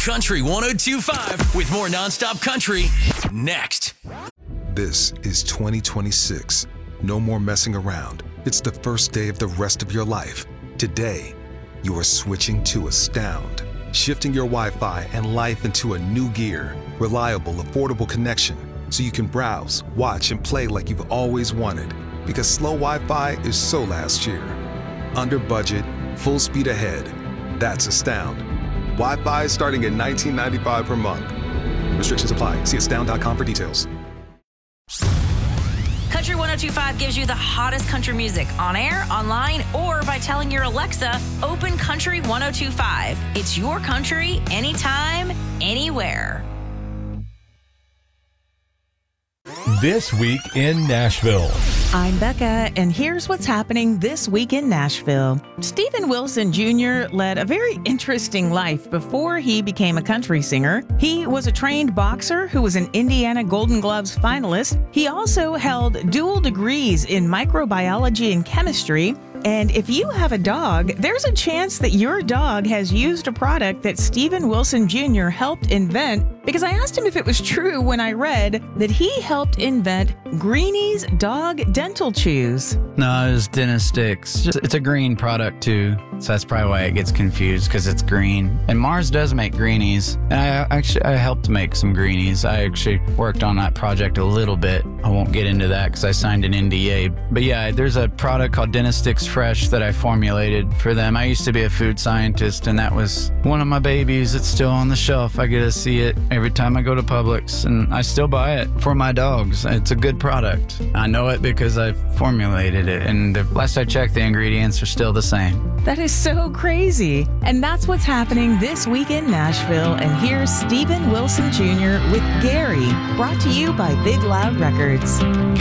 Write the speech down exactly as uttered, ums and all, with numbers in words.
Country one oh two point five with more nonstop country next. This is twenty twenty-six. No more messing around. It's the first day of the rest of your life. Today, you are switching to Astound, shifting your Wi-Fi and life into a new gear. Reliable, affordable connection so you can browse, watch, and play like you've always wanted. Because slow Wi-Fi is so last year. Under budget, full speed ahead. That's Astound. Wi-Fi starting at nineteen ninety-five per month. Restrictions apply. See astound dot com for details. Country one oh two point five gives you the hottest country music on air, online, or by telling your Alexa, open Country one oh two point five. It's your country, anytime, anywhere. This Week in Nashville. I'm Becca, and here's what's happening this week in Nashville. Steven Wilson Junior led a very interesting life before he became a country singer. He was a trained boxer who was an Indiana Golden Gloves finalist. He also held dual degrees in microbiology and chemistry. And if you have a dog, there's a chance that your dog has used a product that Steven Wilson Junior helped invent, because I asked him if it was true when I read that he helped invent Greenie's Dog Dental Chews. No, it was Dentistix. It's a green product too, so that's probably why it gets confused, because it's green. And Mars does make greenies, and I actually I helped make some greenies. I actually worked on that project a little bit. I won't get into that because I signed an N D A. But yeah, there's a product called Dentistix Fresh that I formulated for them. I used to be a food scientist, and that was one of my babies. It's still on the shelf. I get to see it every time I go to Publix, and I still buy it for my dogs. It's a good product. I know it because I formulated it, and the last I checked, the ingredients are still the same. That is so crazy. And that's what's happening this week in Nashville. And here's Steven Wilson Junior with Gary, brought to you by Big Loud Records.